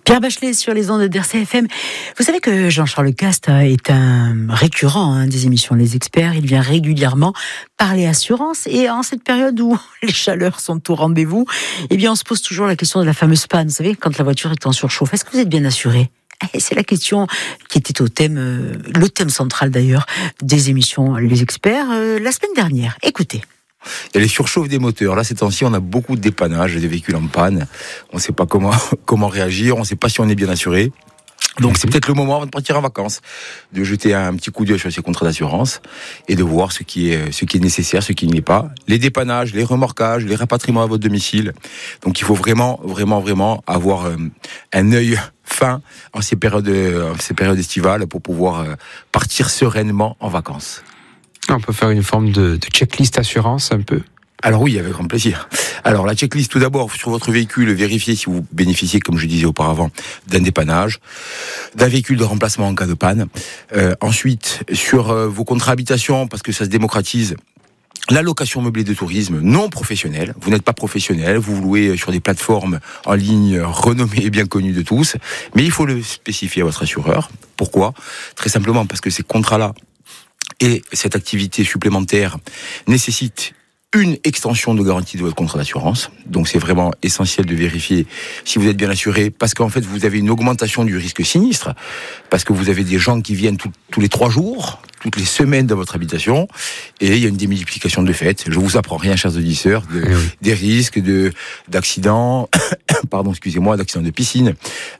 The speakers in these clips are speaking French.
Pierre Bachelet sur les ondes d'RCFM. Vous savez que Jean-Charles Cast est un récurrent des émissions Les Experts. Il vient régulièrement parler assurance. Et en cette période où les chaleurs sont au rendez-vous, eh bien, on se pose toujours la question de la fameuse panne. Vous savez, quand la voiture est en surchauffe, est-ce que vous êtes bien assuré ? Et c'est la question qui était le thème central d'ailleurs des émissions Les Experts la semaine dernière. Écoutez. Il y a les surchauffes des moteurs. Là, ces temps-ci, on a beaucoup de dépannage des véhicules en panne. On ne sait pas comment réagir. On ne sait pas si on est bien assuré. Donc, c'est peut-être le moment avant de partir en vacances, de jeter un petit coup d'œil sur ces contrats d'assurance et de voir ce qui est nécessaire, ce qui ne l'est pas. Les dépannages, les remorquages, les rapatriements à votre domicile. Donc, il faut vraiment avoir un œil fin en ces périodes estivales pour pouvoir partir sereinement en vacances. On peut faire une forme de checklist assurance un peu. Alors oui, avec grand plaisir. Alors la checklist, tout d'abord, sur votre véhicule, vérifiez si vous bénéficiez, comme je disais auparavant, d'un dépannage, d'un véhicule de remplacement en cas de panne. Ensuite, sur vos contrats habitation, parce que ça se démocratise, la location meublée de tourisme non professionnelle. Vous n'êtes pas professionnel, vous louez sur des plateformes en ligne renommées et bien connues de tous, mais il faut le spécifier à votre assureur. Pourquoi ? Très simplement parce que ces contrats-là et cette activité supplémentaire nécessite une extension de garantie de votre contrat d'assurance. Donc c'est vraiment essentiel de vérifier si vous êtes bien assuré, parce qu'en fait vous avez une augmentation du risque sinistre, parce que vous avez des gens qui viennent tous les 3 jours, toutes les semaines dans votre habitation, et il y a une démultiplication de fait. Je vous apprends rien, chers auditeurs, des risques d'accidents, d'accidents de piscine,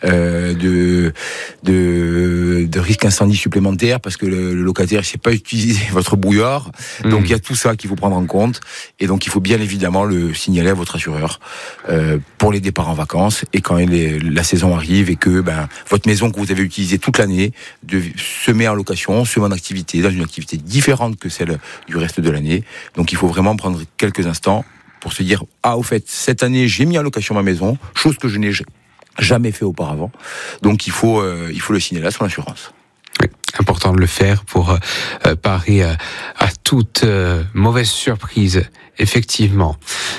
de risques incendie supplémentaires, parce que le locataire ne sait pas utiliser votre brouillard. Donc il y a tout ça qu'il faut prendre en compte, et donc il faut bien évidemment le signaler à votre assureur pour les départs en vacances, et quand la saison arrive et que votre maison que vous avez utilisée toute l'année se met en location, se met en activité, dans une activité différente que celle du reste de l'année. Donc il faut vraiment prendre quelques instants pour se dire, au fait, cette année j'ai mis en location ma maison, chose que je n'ai jamais fait auparavant. Donc il faut le signaler à son assurance. Oui, important de le faire pour parer à toute mauvaise surprise, effectivement.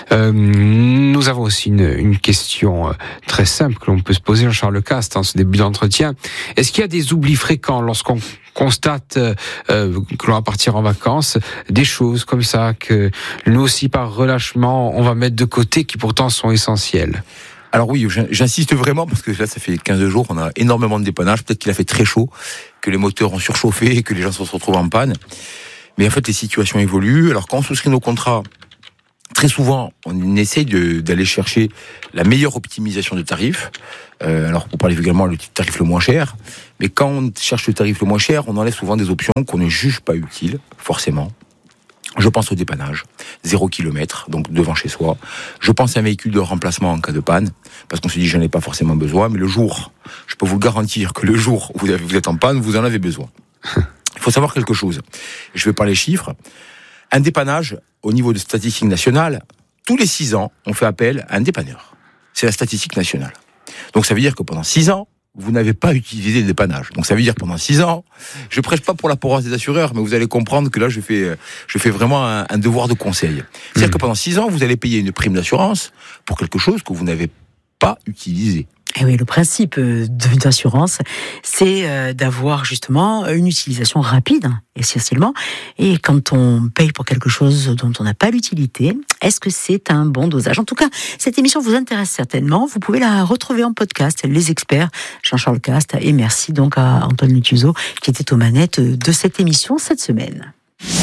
Nous avons aussi une question très simple que l'on peut se poser, Jean-Charles Cast, en ce début d'entretien. Est-ce qu'il y a des oublis fréquents lorsqu'on constate que l'on va partir en vacances, des choses comme ça que nous aussi par relâchement on va mettre de côté, qui pourtant sont essentielles? Alors oui, j'insiste vraiment, parce que là ça fait 15 jours, on a énormément de dépannage, peut-être qu'il a fait très chaud, que les moteurs ont surchauffé et que les gens se retrouvent en panne. Mais en fait les situations évoluent. Alors quand on souscrit nos contrats, très souvent on essaye d'aller chercher la meilleure optimisation de tarifs. Alors pour parler également le tarif le moins cher, mais quand on cherche le tarif le moins cher, on enlève souvent des options qu'on ne juge pas utiles, forcément. Je pense au dépannage, 0 km, donc devant chez soi. Je pense à un véhicule de remplacement en cas de panne, parce qu'on se dit j'en ai pas forcément besoin, mais le jour, je peux vous le garantir que le jour où vous êtes en panne, vous en avez besoin. Il faut savoir quelque chose. Je vais parler chiffres. Un dépannage, au niveau de statistique nationale, tous les 6 ans, on fait appel à un dépanneur. C'est la statistique nationale. Donc ça veut dire que pendant 6 ans, vous n'avez pas utilisé le dépannage. Donc ça veut dire que pendant 6 ans, je prêche pas pour la paroisse des assureurs, mais vous allez comprendre que là, je fais vraiment un devoir de conseil. C'est-à-dire que pendant 6 ans, vous allez payer une prime d'assurance pour quelque chose que vous n'avez pas utilisé. Et oui, le principe d'une assurance, c'est d'avoir justement une utilisation rapide, essentiellement. Et quand on paye pour quelque chose dont on n'a pas l'utilité, est-ce que c'est un bon dosage ? En tout cas, cette émission vous intéresse certainement. Vous pouvez la retrouver en podcast, Les Experts, Jean-Charles Cast. Et merci donc à Antoine Lutuzo qui était aux manettes de cette émission cette semaine.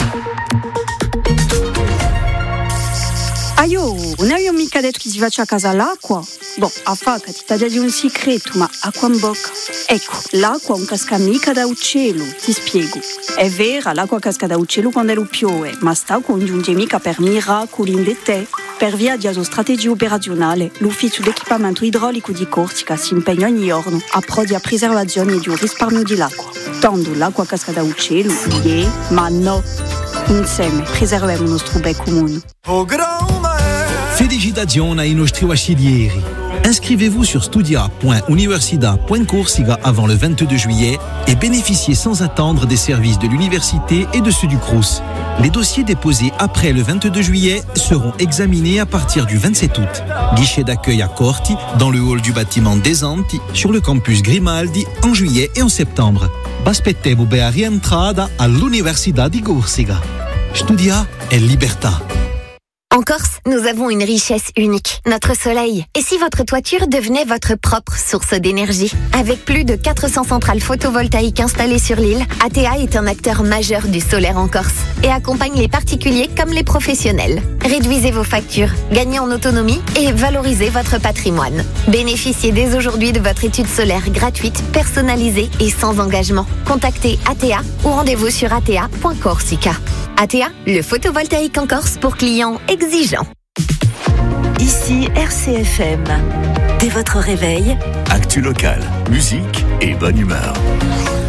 Aio, non abbiamo mica detto che si faccia a casa l'acqua? Boh, a faca, ti taglia di un segreto, ma acqua in bocca. Ecco, l'acqua non casca mica da uccello, ti spiego. È vera, l'acqua casca da uccello quando lo piove, ma st'acqua non giunge mica per miracoli in te. Per via di una strategia operazionale, l'ufficio d'equipamento idraulico di Corsica si impegna ogni giorno a pro di preservazione di un risparmio dell'acqua. Tanto l'acqua casca da uccello, ma no. Insieme preserviamo il nostro bene comune. Felicitazioni ai nostri vasciglieri. Inscrivez-vous sur studia.universidad.corsica avant le 22 juillet et bénéficiez sans attendre des services de l'université et de ceux du Crous. Les dossiers déposés après le 22 juillet seront examinés à partir du 27 août. Guichet d'accueil à Corti, dans le hall du bâtiment des Anti, sur le campus Grimaldi, en juillet et en septembre. Baspettevo per rientrada all'Università di Corsica. Studia è libertà. En Corse, nous avons une richesse unique, notre soleil. Et si votre toiture devenait votre propre source d'énergie? Avec plus de 400 centrales photovoltaïques installées sur l'île, ATEA est un acteur majeur du solaire en Corse et accompagne les particuliers comme les professionnels. Réduisez vos factures, gagnez en autonomie et valorisez votre patrimoine. Bénéficiez dès aujourd'hui de votre étude solaire gratuite, personnalisée et sans engagement. Contactez ATEA ou rendez-vous sur atea.corsica. ATEA, le photovoltaïque en Corse pour clients exigeants. Ici RCFM. Dès votre réveil, actu local, musique et bonne humeur.